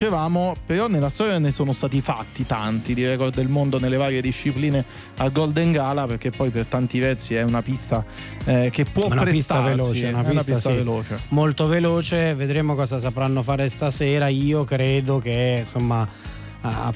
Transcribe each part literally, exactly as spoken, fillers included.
dicevamo, però nella storia ne sono stati fatti tanti di record del mondo nelle varie discipline al Golden Gala, perché poi per tanti versi è una pista eh, che può una prestarsi, pista veloce, una è pista, una pista sì, veloce, molto veloce. Vedremo cosa sapranno fare stasera. Io credo che insomma Uh,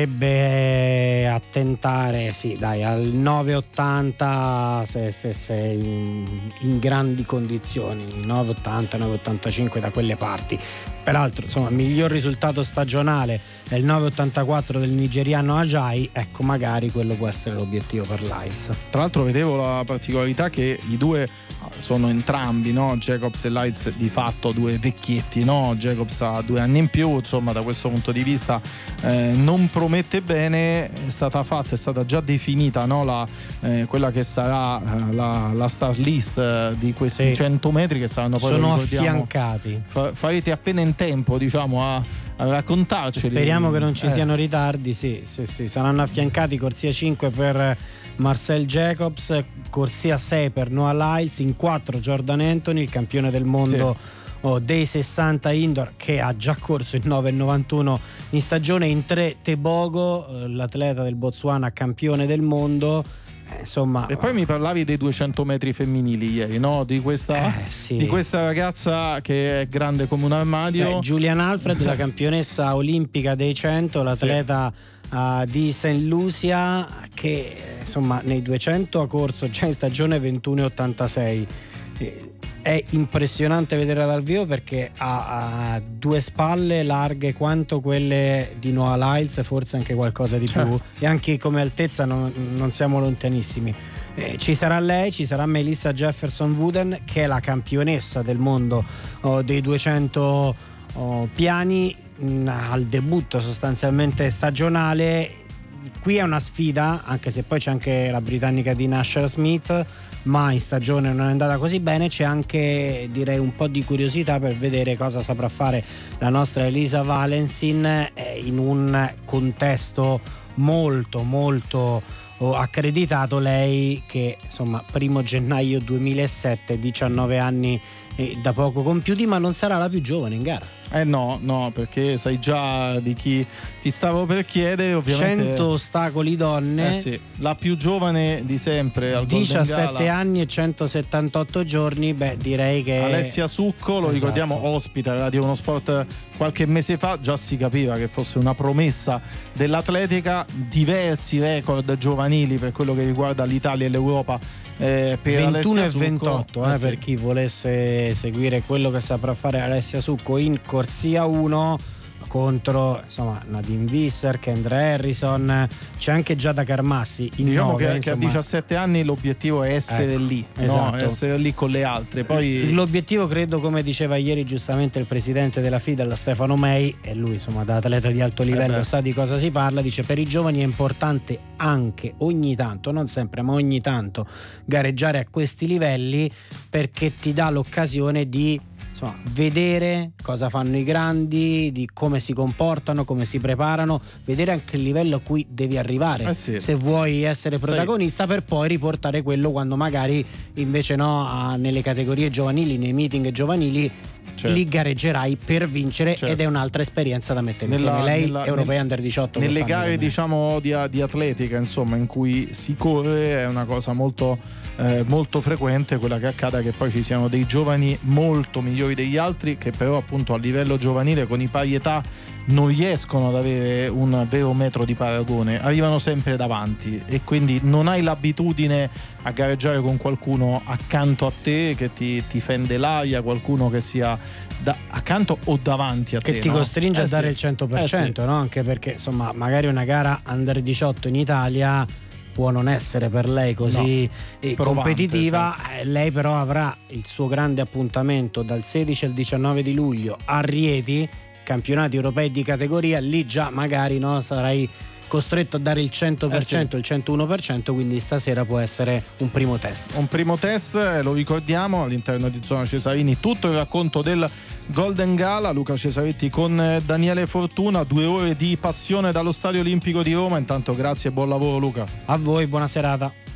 potrebbe attentare, sì, dai, al nove ottanta se stesse in, in grandi condizioni, nove ottanta nove ottantacinque da quelle parti. Peraltro, insomma, miglior risultato stagionale è il nove ottantaquattro del nigeriano Ajayi. Ecco, magari quello può essere l'obiettivo per Lyles. Tra l'altro vedevo la particolarità che i due sono entrambi, no? Jacobs e Lyles di fatto due vecchietti, no? Jacobs ha due anni in più, insomma da questo punto di vista eh, non promette bene. È stata fatta, è stata già definita, no? la, eh, quella che sarà eh, la, la star list eh, di questi sì. cento metri che saranno poi, sono affiancati. Fa, farete appena in tempo, diciamo, a, a raccontarceli. Speriamo che non ci eh. siano ritardi. Sì, sì, sì, saranno affiancati. Corsia cinque per Marcel Jacobs, corsia sei per Noah Lyles, in quattro Jordan Anthony, il campione del mondo sì. oh, dei sessanta indoor, che ha già corso il nove novantuno in stagione, in tre Tebogo, l'atleta del Botswana campione del mondo. Eh, insomma, e poi mi parlavi dei duecento metri femminili ieri, no? Di questa, eh, sì. di questa ragazza che è grande come un armadio. Eh, Julian Alfred, la campionessa olimpica dei cento, l'atleta sì. Uh, di Saint Lucia, che insomma nei duecento ha corso già in stagione ventuno e ottantasei. Eh, è impressionante vederla dal vivo perché ha, ha due spalle larghe quanto quelle di Noah Lyles, forse anche qualcosa di più, e anche come altezza non, non siamo lontanissimi. Eh, ci sarà lei, ci sarà Melissa Jefferson Wooden, che è la campionessa del mondo oh, dei duecento oh, piani, al debutto sostanzialmente stagionale. Qui è una sfida, anche se poi c'è anche la britannica di Asher Smith, ma in stagione non è andata così bene. C'è anche, direi, un po' di curiosità per vedere cosa saprà fare la nostra Elisa Valensin in un contesto molto molto accreditato. Lei che insomma primo gennaio duemilasette, diciannove anni e da poco compiuti, ma non sarà la più giovane in gara. Eh no, no, perché sai già di chi ti stavo per chiedere, ovviamente. cento ostacoli donne. Eh sì, la più giovane di sempre al diciassette anni e centosettantotto giorni. Beh, direi che Alessia Succo, lo esatto. ricordiamo, ospita a Radio Uno Sport qualche mese fa, già si capiva che fosse una promessa dell'atletica, diversi record giovanili per quello che riguarda l'Italia e l'Europa. Eh, per ventuno e Succo, ventotto eh, eh, sì. per chi volesse seguire quello che saprà fare Alessia Succo in corsia uno contro insomma Nadine Visser, Kendra Harrison, c'è anche Giada Carmassi in diciamo nove, che, che a diciassette anni l'obiettivo è essere ecco, lì, esatto. no? Essere lì con le altre. Poi l'obiettivo, credo, come diceva ieri giustamente il presidente della FIDE, Stefano May, e lui insomma da atleta di alto livello eh sa di cosa si parla, dice: per i giovani è importante anche ogni tanto, non sempre ma ogni tanto, gareggiare a questi livelli, perché ti dà l'occasione di insomma vedere cosa fanno i grandi, di come si comportano, come si preparano, vedere anche il livello a cui devi arrivare eh sì. se vuoi essere protagonista, sì. per poi riportare quello quando magari invece no, nelle categorie giovanili, nei meeting giovanili, certo. lì gareggerai per vincere, certo. ed è un'altra esperienza da mettere nella, insieme. Lei nella, europea nel, under diciotto nelle gare diciamo di, di atletica, insomma, in cui si corre, è una cosa molto eh, molto frequente quella che accada, che poi ci siano dei giovani molto migliori degli altri, che però appunto a livello giovanile con i pari età non riescono ad avere un vero metro di paragone, arrivano sempre davanti, e quindi non hai l'abitudine a gareggiare con qualcuno accanto a te che ti, ti fende l'aria, qualcuno che sia da, accanto o davanti a che te, ti no? costringe eh a dare sì. il cento per cento, eh sì. no? Anche perché insomma magari una gara under diciotto in Italia può non essere per lei così no, competitiva, certo. Lei però avrà il suo grande appuntamento dal sedici al diciannove di luglio a Rieti, campionati europei di categoria. Lì già magari no, sarai costretto a dare il cento per cento, eh sì. il centouno per cento, quindi stasera può essere un primo test. Un primo test, eh, lo ricordiamo, all'interno di Zona Cesarini tutto il racconto del Golden Gala. Luca Cesaretti con Daniele Fortuna, due ore di passione dallo Stadio Olimpico di Roma. Intanto grazie e buon lavoro Luca. A voi, buona serata.